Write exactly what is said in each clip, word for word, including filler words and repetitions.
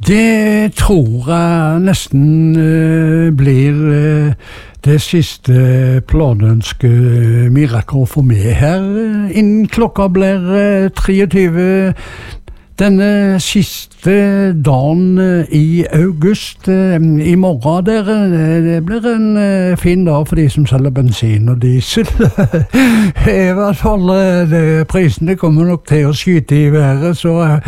Det tror jeg nesten uh, blir uh, det siste planønske vi rekker å få med her. Innen klokka blir uh, treogtyve denne siste dagen uh, i august. Uh, I morgen der, uh, det blir en uh, fin dag for de som selger bensin og diesel. I hvert fall uh, det, prisene kommer nok til å skyte i været, så... Uh,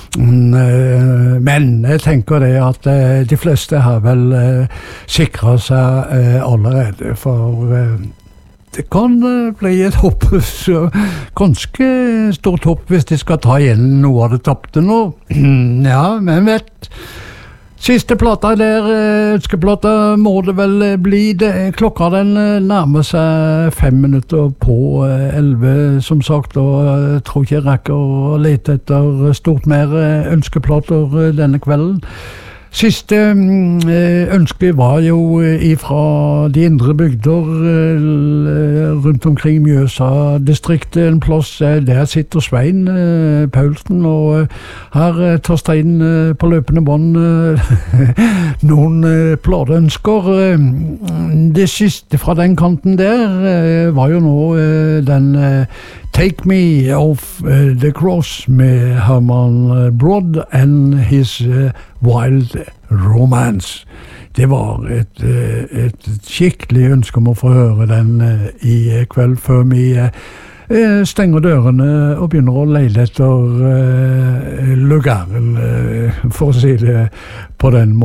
Men jeg tenker det at de fleste har vel sikret seg allerede, for det kan bli et hopp, så ganske stort hopp hvis de skal ta igjen noe av det tapte nå. Ja, men vet, siste plata der, ønskeplata må det vel bli det. Klokka den nærmer seg fem minutter på elleve, som sagt, og jeg tror ikke jeg rekker å lete etter stort mer ønskeplater denne kvelden. Siste ønske var jo ifra de indre bygder rundt omkring Mjøsa-distriktet, en plass der sitter Svein Paulsen, og her tar Stein på løpende bånd noen plateønsker. Det siste fra den kanten der var jo nå den Take Me Off the Cross med Herman Broad and His Wild Romance. Det var et, et skikkelig ønske om å få høre den i kveld før vi stenger dørene og begynner å leide etter lugaren, for å si det på den måten.